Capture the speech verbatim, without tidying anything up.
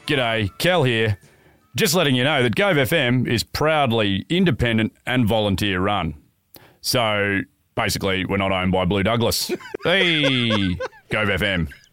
G'day, Cal here. Just letting you know that Gove F M is proudly independent and volunteer run. So, basically, we're not owned by Blue Douglas. Hey, Gove F M.